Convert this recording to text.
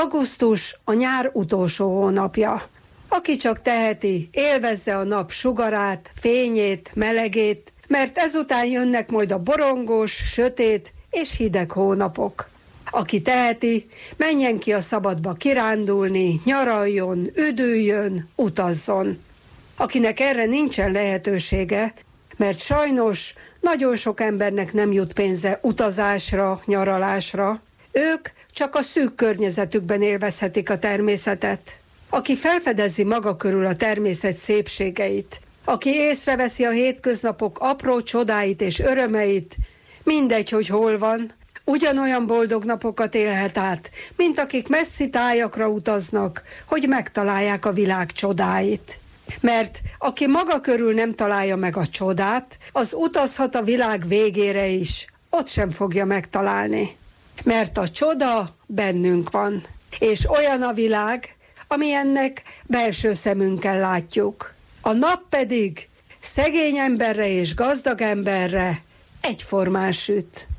Augusztus a nyár utolsó hónapja. Aki csak teheti, élvezze a nap sugarát, fényét, melegét, mert ezután jönnek majd a borongós, sötét és hideg hónapok. Aki teheti, menjen ki a szabadba kirándulni, nyaraljon, üdüljön, utazzon. Akinek erre nincsen lehetősége, mert sajnos nagyon sok embernek nem jut pénze utazásra, nyaralásra, ők csak a szűk környezetükben élvezhetik a természetet. Aki felfedezi maga körül a természet szépségeit, aki észreveszi a hétköznapok apró csodáit és örömeit, mindegy, hogy hol van, ugyanolyan boldog napokat élhet át, mint akik messzi tájakra utaznak, hogy megtalálják a világ csodáit. Mert aki maga körül nem találja meg a csodát, az utazhat a világ végére is, ott sem fogja megtalálni. Mert a csoda bennünk van, és olyan a világ, amilyennek belső szemünkkel látjuk. A nap pedig szegény emberre és gazdag emberre egyformán süt.